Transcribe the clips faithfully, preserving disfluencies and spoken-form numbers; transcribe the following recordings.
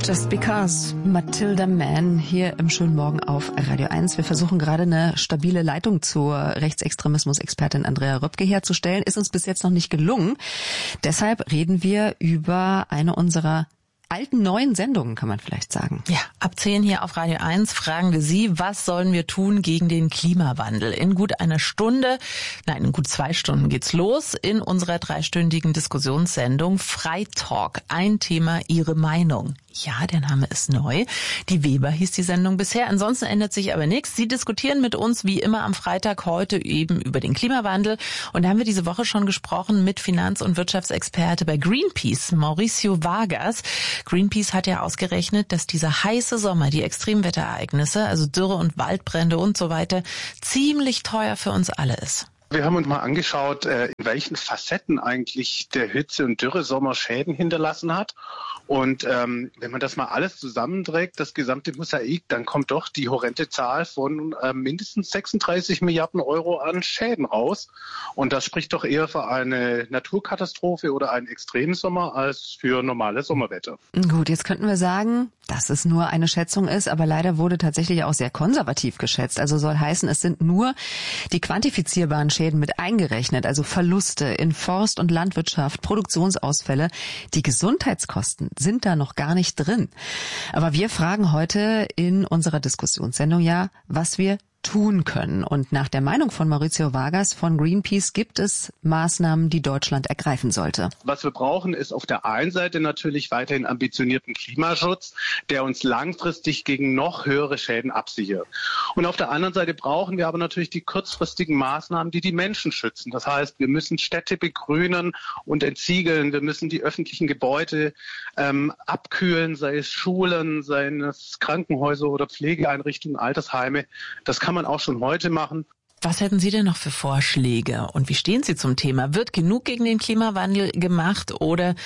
Just Because, Matilda Mann hier im schönen Morgen auf Radio eins. Wir versuchen gerade eine stabile Leitung zur Rechtsextremismus-Expertin Andrea Röpke herzustellen. Ist uns bis jetzt noch nicht gelungen. Deshalb reden wir über eine unserer alten neuen Sendungen, kann man vielleicht sagen. Ja, ab zehn hier auf Radio eins fragen wir Sie, was sollen wir tun gegen den Klimawandel? In gut einer Stunde, nein, in gut zwei Stunden geht's los in unserer dreistündigen Diskussionssendung Freitalk. Ein Thema, Ihre Meinung. Ja, der Name ist neu. Die Weber hieß die Sendung bisher. Ansonsten ändert sich aber nichts. Sie diskutieren mit uns wie immer am Freitag heute eben über den Klimawandel. Und da haben wir diese Woche schon gesprochen mit Finanz- und Wirtschaftsexperte bei Greenpeace, Mauricio Vargas. Greenpeace hat ja ausgerechnet, dass dieser heiße Sommer, die Extremwetterereignisse, also Dürre und Waldbrände und so weiter, ziemlich teuer für uns alle ist. Wir haben uns mal angeschaut, in welchen Facetten eigentlich der Hitze- und Dürresommer Schäden hinterlassen hat. Und ähm, wenn man das mal alles zusammenträgt, das gesamte Mosaik, dann kommt doch die horrende Zahl von äh, mindestens sechsunddreißig Milliarden Euro an Schäden raus. Und das spricht doch eher für eine Naturkatastrophe oder einen Extremsommer als für normale Sommerwetter. Gut, jetzt könnten wir sagen, dass es nur eine Schätzung ist, aber leider wurde tatsächlich auch sehr konservativ geschätzt. Also soll heißen, es sind nur die quantifizierbaren Schäden mit eingerechnet, also Verluste in Forst- und Landwirtschaft, Produktionsausfälle. Die Gesundheitskosten sind da noch gar nicht drin. Aber wir fragen heute in unserer Diskussionssendung ja, was wir tun können. Und nach der Meinung von Mauricio Vargas von Greenpeace gibt es Maßnahmen, die Deutschland ergreifen sollte. Was wir brauchen, ist auf der einen Seite natürlich weiterhin ambitionierten Klimaschutz, der uns langfristig gegen noch höhere Schäden absichert. Und auf der anderen Seite brauchen wir aber natürlich die kurzfristigen Maßnahmen, die die Menschen schützen. Das heißt, wir müssen Städte begrünen und entsiegeln. Wir müssen die öffentlichen Gebäude ähm, abkühlen, sei es Schulen, sei es Krankenhäuser oder Pflegeeinrichtungen, Altersheime. Das kann man auch schon heute machen. Was hätten Sie denn noch für Vorschläge und wie stehen Sie zum Thema? Wird genug gegen den Klimawandel gemacht oder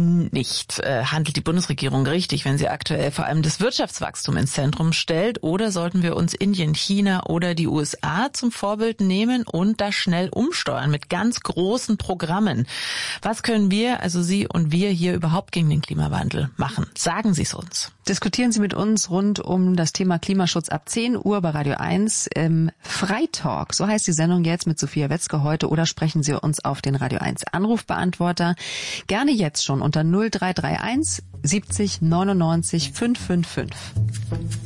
nicht? Äh, handelt die Bundesregierung richtig, wenn sie aktuell vor allem das Wirtschaftswachstum ins Zentrum stellt? Oder sollten wir uns Indien, China oder die U S A zum Vorbild nehmen und das schnell umsteuern mit ganz großen Programmen? Was können wir, also Sie und wir hier überhaupt gegen den Klimawandel machen? Sagen Sie es uns. Diskutieren Sie mit uns rund um das Thema Klimaschutz ab zehn Uhr bei Radio eins im Freitalk. So heißt die Sendung jetzt mit Sophia Wetzke heute, oder sprechen Sie uns auf den Radio eins Anrufbeantworter. Gerne jetzt schon unter null drei drei eins siebzig neunundneunzig fünfhundertfünfundsechzig.